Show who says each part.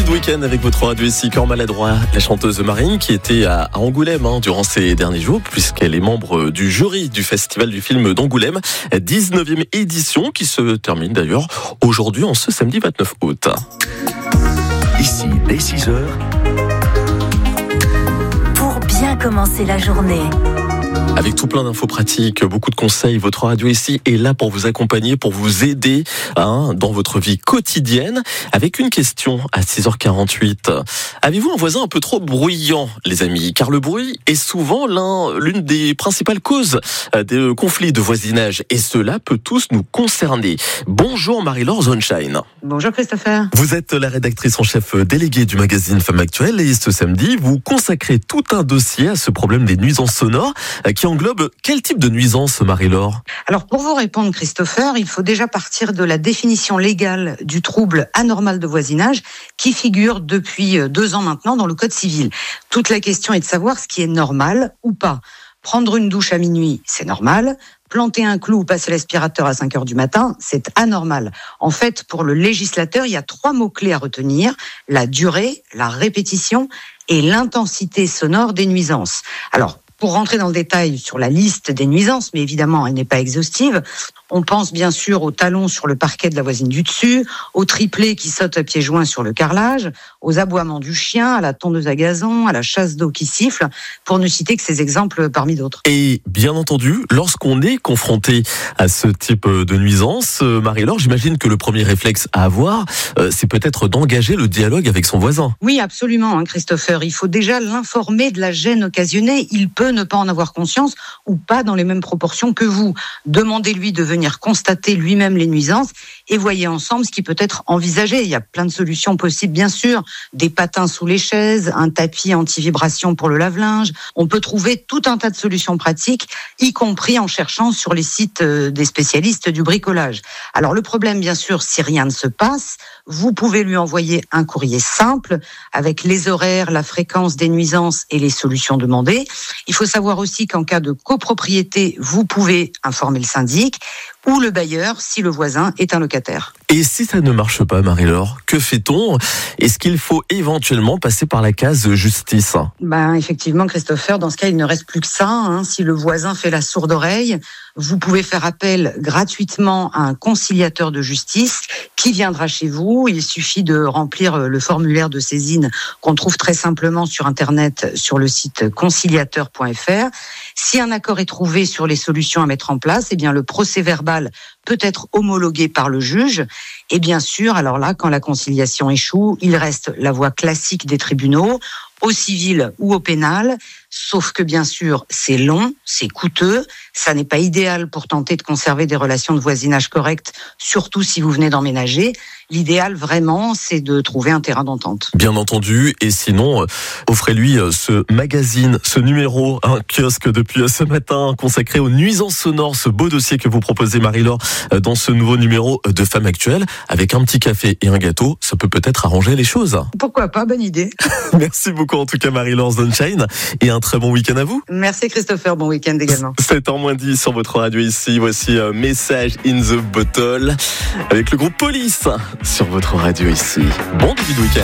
Speaker 1: de week-end avec votre radio ici, Cœur Maladroit, la chanteuse Marine qui était à Angoulême durant ces derniers jours puisqu'elle est membre du jury du Festival du film d'Angoulême, 19e édition qui se termine d'ailleurs aujourd'hui en ce samedi 29 août.
Speaker 2: Ici, dès 6h.
Speaker 3: Pour bien commencer la journée.
Speaker 1: Avec tout plein d'infos pratiques, beaucoup de conseils, votre radio ici est là pour vous accompagner, pour vous aider dans votre vie quotidienne. Avec une question à 6h48. Avez-vous un voisin un peu trop bruyant, les amis? Car le bruit est souvent l'une des principales causes de conflits de voisinage. Et cela peut tous nous concerner. Bonjour Marie-Laure Sunshine.
Speaker 4: Bonjour Christopher.
Speaker 1: Vous êtes la rédactrice en chef déléguée du magazine Femmes Actuelles et ce samedi, vous consacrez tout un dossier à ce problème des nuisances sonores qui englobe quel type de nuisance, Marie-Laure?
Speaker 4: Alors pour vous répondre Christopher, il faut déjà partir de la définition légale du trouble anormal de voisinage qui figure depuis 2 ans maintenant dans le Code civil. Toute la question est de savoir ce qui est normal ou pas. Prendre une douche à minuit, c'est normal. Planter un clou ou passer l'aspirateur à 5h du matin, c'est anormal. En fait, pour le législateur, il y a 3 mots-clés à retenir: la durée, la répétition et l'intensité sonore des nuisances. Alors, pour rentrer dans le détail sur la liste des nuisances, mais évidemment, elle n'est pas exhaustive, on pense bien sûr aux talons sur le parquet de la voisine du dessus, aux triplés qui sautent à pieds joints sur le carrelage, aux aboiements du chien, à la tondeuse à gazon, à la chasse d'eau qui siffle, pour ne citer que ces exemples parmi d'autres.
Speaker 1: Et bien entendu, lorsqu'on est confronté à ce type de nuisance, Marie-Laure, j'imagine que le premier réflexe à avoir, c'est peut-être d'engager le dialogue avec son voisin.
Speaker 4: Oui, absolument, Christopher. Il faut déjà l'informer de la gêne occasionnée. Il peut ne pas en avoir conscience ou pas dans les mêmes proportions que vous. Demandez-lui de venir constater lui-même les nuisances et voyez ensemble ce qui peut être envisagé. Il y a plein de solutions possibles, bien sûr. Des patins sous les chaises, un tapis anti-vibration pour le lave-linge. On peut trouver tout un tas de solutions pratiques, y compris en cherchant sur les sites des spécialistes du bricolage. Alors le problème, bien sûr, si rien ne se passe, vous pouvez lui envoyer un courrier simple avec les horaires, la fréquence des nuisances et les solutions demandées. Il faut savoir aussi qu'en cas de copropriété, vous pouvez informer le syndic ou le bailleur si le voisin est un locataire.
Speaker 1: Et si ça ne marche pas, Marie-Laure, que fait-on? Est-ce qu'il faut éventuellement passer par la case justice?
Speaker 4: Effectivement, Christopher, dans ce cas, il ne reste plus que ça. Si le voisin fait la sourde oreille, vous pouvez faire appel gratuitement à un conciliateur de justice qui viendra chez vous. Il suffit de remplir le formulaire de saisine qu'on trouve très simplement sur Internet sur le site conciliateur.fr. Si un accord est trouvé sur les solutions à mettre en place, le procès verbal peut être homologué par le juge. Et bien sûr, alors là, quand la conciliation échoue, il reste la voie classique des tribunaux, au civil ou au pénal, sauf que bien sûr, c'est long, c'est coûteux, ça n'est pas idéal pour tenter de conserver des relations de voisinage correctes, surtout si vous venez d'emménager. L'idéal, vraiment, c'est de trouver un terrain d'entente.
Speaker 1: Bien entendu, et sinon, offrez-lui ce magazine, ce numéro, un kiosque depuis ce matin consacré aux nuisances sonores, ce beau dossier que vous proposez, Marie-Laure, dans ce nouveau numéro de Femmes Actuelles, avec un petit café et un gâteau, ça peut peut-être arranger les choses.
Speaker 4: Pourquoi pas, bonne idée.
Speaker 1: Merci beaucoup en tout cas Marie-Laure Sunshine, et un très bon week-end à vous.
Speaker 4: Merci Christopher, bon week-end également.
Speaker 1: 7h moins 10 sur votre radio ici, voici Message in the Bottle, avec le groupe Police sur votre radio ici. Bon début de week-end.